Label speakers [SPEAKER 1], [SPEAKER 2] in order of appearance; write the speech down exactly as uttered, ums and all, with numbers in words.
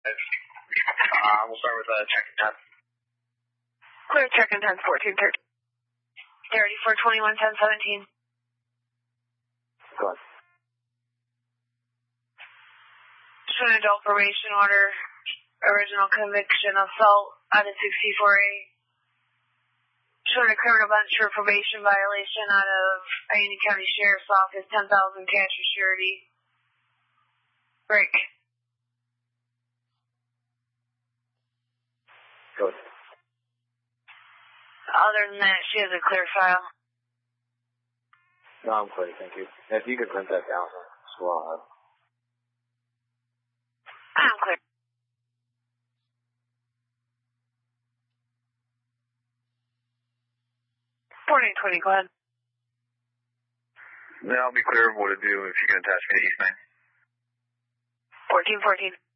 [SPEAKER 1] Uh, we'll start with uh, check-in time.
[SPEAKER 2] Clear check-in time fourteen thirty. thirty-four twenty-one ten seventeen.
[SPEAKER 1] Go ahead.
[SPEAKER 2] An adult probation order, original conviction, assault out of sixty-four A. Showing a criminal bench for probation violation out of Union County Sheriff's Office, ten thousand cash for surety. Break.
[SPEAKER 1] Good.
[SPEAKER 2] Other than that, she has a clear file.
[SPEAKER 1] No, I'm clear, thank you. If you could print that down as well.
[SPEAKER 2] I'm clear. fourteen twenty, go ahead.
[SPEAKER 1] Yeah, I'll be clear of what to do if you can attach me to East Main.
[SPEAKER 2] fourteen fourteen.